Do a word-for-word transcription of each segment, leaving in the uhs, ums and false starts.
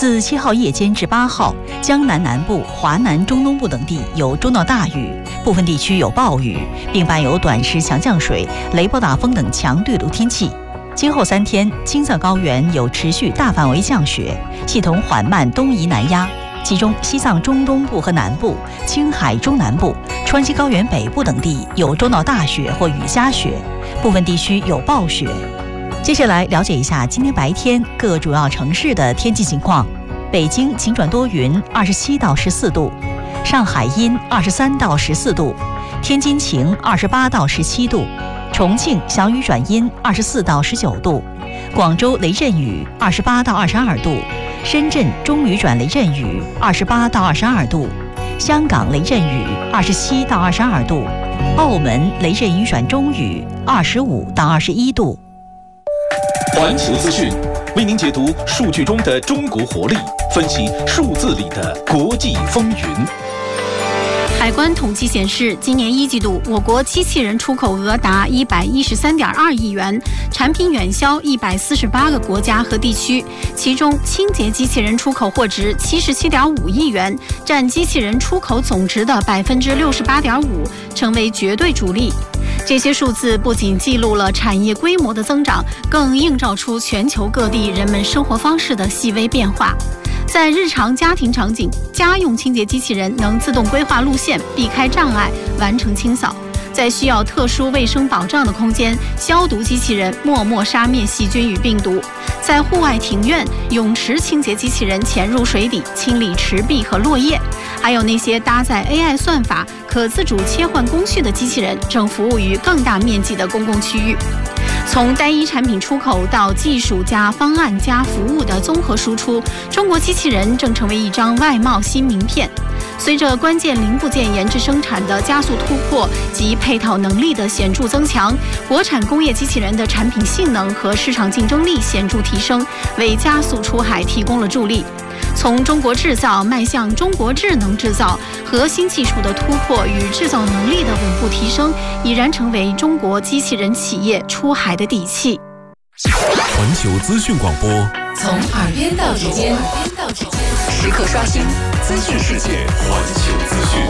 自七号夜间至八号，江南南部、华南中东部等地有中到大雨，部分地区有暴雨，并伴有短时强降水、雷暴大风等强对流天气。今后三天，青藏高原有持续大范围降雪，系统缓慢东移南压。其中，西藏中东部和南部、青海中南部、川西高原北部等地有中到大雪或雨夹雪，部分地区有暴雪。接下来了解一下今天白天各主要城市的天气情况。北京晴转多云，二十七到十四度；上海阴，二十三到十四度；天津晴，二十八到十七度；重庆小雨转阴，二十四到十九度；广州雷阵雨，二十八到二十二度；深圳中雨转雷阵雨，二十八到二十二度；香港雷阵雨，二十七到二十二度；澳门雷阵雨转中雨，二十五到二十一度。 环球资讯为您解读数据中的中国活力，分析数字里的国际风云。 海关统计显示，今年一季度我国机器人出口额达一百一十三点二亿元，产品远销一百四十八个国家和地区，其中清洁机器人出口货值七十七点五亿元，占机器人出口总值的百分之六十八点五，成为绝对主力。这些数字不仅记录了产业规模的增长，更映照出全球各地人们生活方式的细微变化。在日常家庭场景，家用清洁机器人能自动规划路线，避开障碍，完成清扫；在需要特殊卫生保障的空间，消毒机器人默默杀灭细菌与病毒；在户外庭院、泳池，清洁机器人潜入水底，清理池壁和落叶；还有那些搭载 A I 算法、可自主切换工序的机器人，正服务于更大面积的公共区域。从单一产品出口到技术加方案加服务的综合输出，中国机器人正成为一张外贸新名片。随着关键零部件研制生产的加速突破及配套能力的显著增强，国产工业机器人的产品性能和市场竞争力显著提升，为加速出海提供了助力。从中国制造迈向中国智能制造，核心技术的突破与制造能力的稳步提升，已然成为中国机器人企业出海的底气。 环球资讯广播， 从耳边到指尖，时刻刷新资讯世界。环球资讯，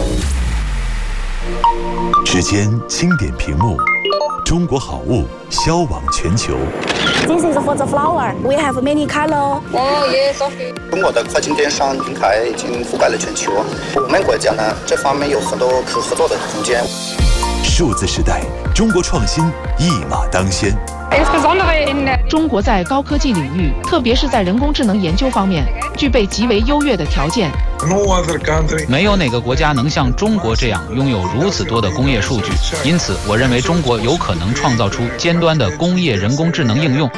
指尖轻点屏幕，中国好物销往全球。 This is for the flower. We have many color. Oh yes, okay. 中国的跨境电商平台已经覆盖了全球，我们国家呢这方面有很多可合作的空间。 数字时代，中国创新一马当先。 中国在高科技领域，特别是在人工智能研究方面，具备极为优越的条件。 没有哪个国家能像中国这样拥有如此多的工业数据，因此我认为中国有可能创造出尖端的工业人工智能应用。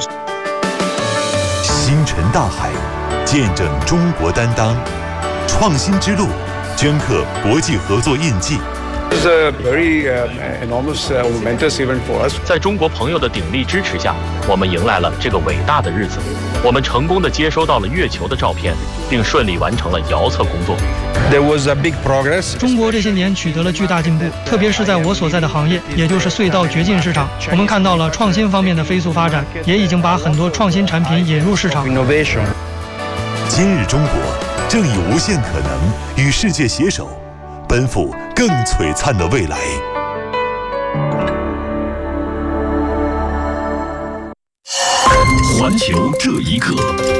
星辰大海，见证中国担当，创新之路，镌刻国际合作印记。 在中国朋友的鼎力支持下，我们迎来了这个伟大的日子。我们成功地接收到了月球的照片，并顺利完成了遥测工作。 中国这些年取得了巨大进步，特别是在我所在的行业，也就是隧道掘进市场，我们看到了创新方面的飞速发展，也已经把很多创新产品引入市场。 今日中国正以无限可能与世界携手，奔赴更璀璨的未来。 环球这一刻，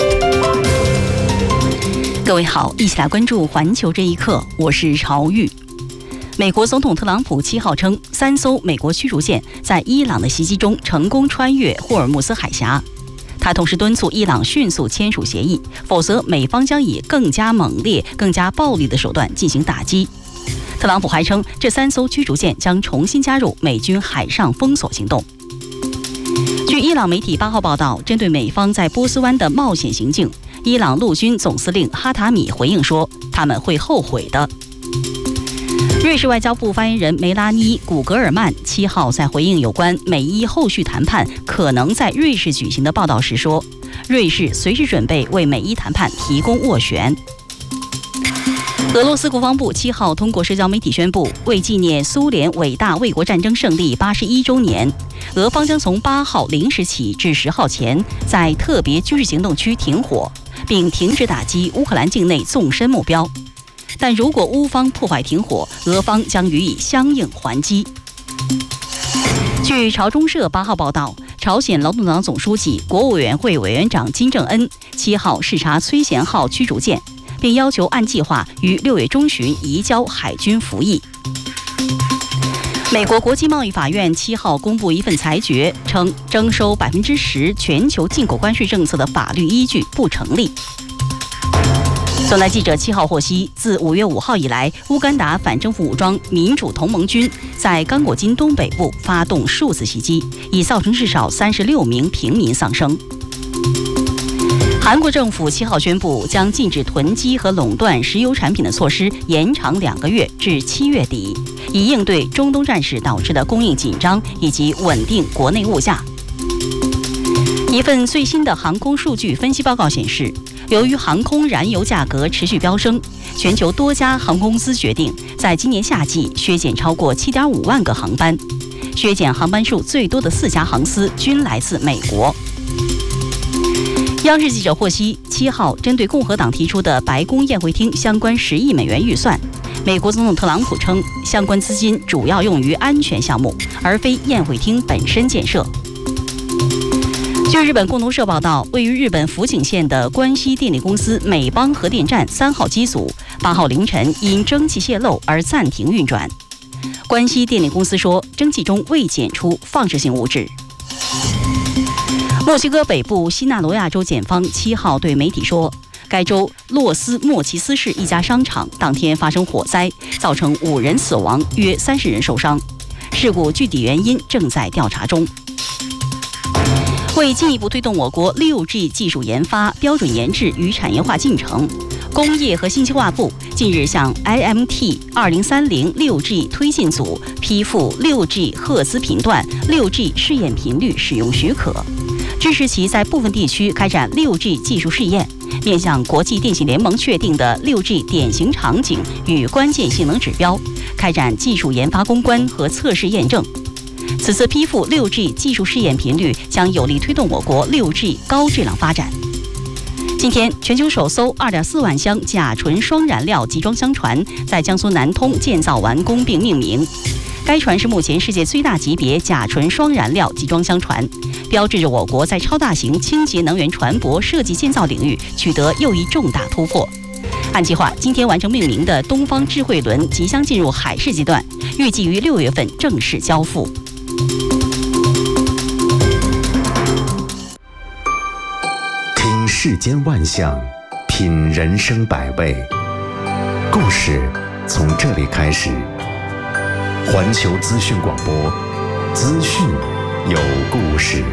各位好，一起来关注环球这一刻，我是朝玉。美国总统特朗普七号称，三艘美国驱逐舰在伊朗的袭击中成功穿越霍尔木兹海峡。他同时敦促伊朗迅速签署协议，否则美方将以更加猛烈、更加暴力的手段进行打击。特朗普还称，这三艘驱逐舰将重新加入美军海上封锁行动。据伊朗媒体八号报道，针对美方在波斯湾的冒险行径，伊朗陆军总司令哈塔米回应说，他们会后悔的。瑞士外交部发言人梅拉妮·古格尔曼七号在回应有关美伊后续谈判可能在瑞士举行的报道时说，瑞士随时准备为美伊谈判提供斡旋。俄罗斯国防部七号通过社交媒体宣布，为纪念苏联伟大卫国战争胜利八十一周年，俄方将从八号零时起至十号前，在特别军事行动区停火， 并停止打击乌克兰境内纵深目标。但如果乌方破坏停火，俄方将予以相应还击。据朝中社八号报道，朝鲜劳动党总书记、国务委员会委员长金正恩七号视察崔贤号驱逐舰，并要求按计划于六月中旬移交海军服役。美国国际贸易法院七号公布一份裁决，称征收百分之十全球进口关税政策的法律依据不成立。总台记者七号获悉，自五月五号以来，乌干达反政府武装民主同盟军在刚果金东北部发动数次袭击，已造成至少三十六名平民丧生。韩国政府七号宣布，将禁止囤积和垄断石油产品的措施延长两个月至七月底，以应对中东战事导致的供应紧张以及稳定国内物价。一份最新的航空数据分析报告显示，由于航空燃油价格持续飙升，全球多家航空公司决定在今年夏季削减超过 七点五万个航班。削减航班数最多的四家航司均来自美国。央视记者获悉，七号针对共和党提出的白宫宴会厅相关十亿美元预算，美国总统特朗普称，相关资金主要用于安全项目，而非宴会厅本身建设。据日本共同社报道，位于日本福井县的关西电力公司美邦核电站三号机组八号凌晨因蒸汽泄漏而暂停运转。关西电力公司说，蒸汽中未检出放射性物质。墨西哥北部西纳罗亚州检方七号对媒体说，该州洛斯莫奇斯市一家商场当天发生火灾，造成五人死亡，约三十人受伤。事故具体原因正在调查中。为进一步推动我国 六 G 技术研发、标准研制与产业化进程，工业和信息化部近日向 I M T 二零三零 六 G 推进组批复 六 G 赫兹频段 六 G 试验频率使用许可，支持其在部分地区开展 六 G 技术试验，面向国际电信联盟确定的 六 G 典型场景与关键性能指标，开展技术研发攻关和测试验证。此次批复 六 G 技术试验频率将有力推动我国 六 G 高质量发展。今天，全球首艘 二点四万箱甲醇双燃料集装箱船在江苏南通建造完工并命名。该船是目前世界最大级别甲醇双燃料集装箱船，标志着我国在超大型清洁能源船舶设计建造领域取得又一重大突破。按计划，今天完成命名的东方智慧轮即将进入海试阶段，预计于六月份正式交付。 听世间万象，品人生百味，故事从这里开始。环球资讯广播，资讯有故事。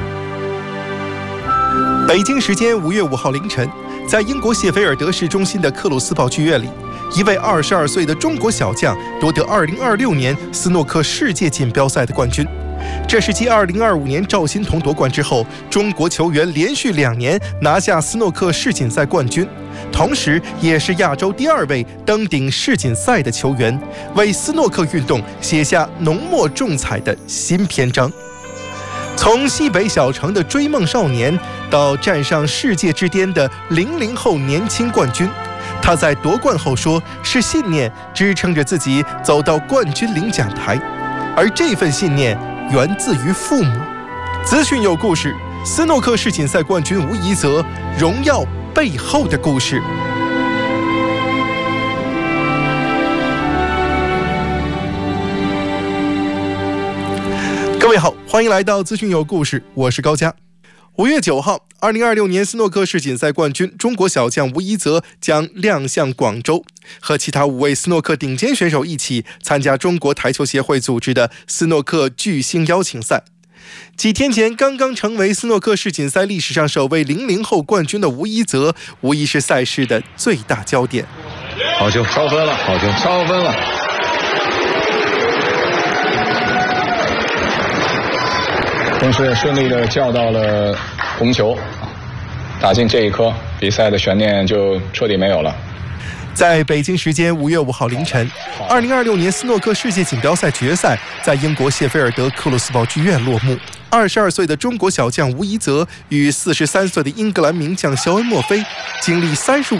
北京时间五月五号凌晨，在英国谢菲尔德市中心的克鲁斯堡剧院里，一位二十二岁的中国小将夺得二零二六年斯诺克世界锦标赛的冠军。这是继二零二五年赵心童夺冠之后，中国球员连续两年拿下斯诺克世锦赛冠军，同时也是亚洲第二位登顶世锦赛的球员，为斯诺克运动写下浓墨重彩的新篇章。从西北小城的追梦少年，到站上世界之巅的零零后年轻冠军，他在夺冠后说，是信念支撑着自己走到冠军领奖台，而这份信念源自于父母。资讯有故事，斯诺克世锦赛冠军吴怡泽，荣耀背后的故事。各位好，欢迎来到资讯有故事，我是高佳。五月九号，二零二六年斯诺克世锦赛冠军中国小将吴怡泽将亮相广州，和其他五位斯诺克顶尖选手一起参加中国台球协会组织的斯诺克巨星邀请赛。几天前刚刚成为斯诺克世锦赛历史上首位零零后冠军的吴怡泽，无疑是赛事的最大焦点。 好球，超分了！好球，超分了！同时也顺利地叫到了红球，打进这一颗，比赛的悬念就彻底没有了。 在北京时间五月五号凌晨，二零二六年斯诺克世界锦标赛决赛在英国谢菲尔德克鲁斯堡剧院落幕。 二十二岁的中国小将吴一泽与四十三岁的英格兰名将肖恩·墨菲经历三十五